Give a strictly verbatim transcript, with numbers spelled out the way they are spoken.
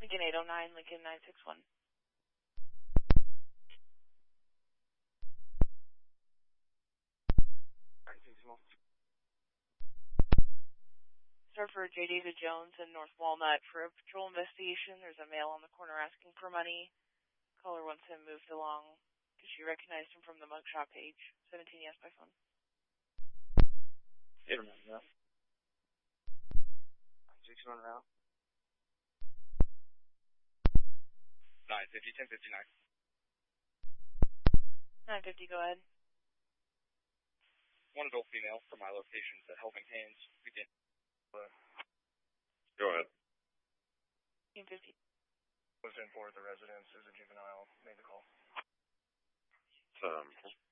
Lincoln eight oh nine, Lincoln nine six one. Sir, for J. David Jones in North Walnut for a patrol investigation. There's a male on the corner asking for money. Caller wants him moved along because she recognized him from the mugshot page. seventeen yes by phone. eight oh nine route. six one route. nine fifty, ten fifty-nine. nine fifty, go ahead. One adult female from my locations at Helping Hands. Begin. Go ahead. ten fifty. Was in for the residence as a juvenile. Made the call. Um,